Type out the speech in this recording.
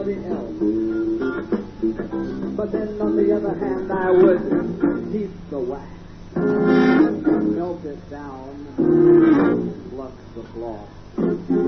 somebody else. But then on the other hand, I would keep the wax, melt it down, flux the cloth.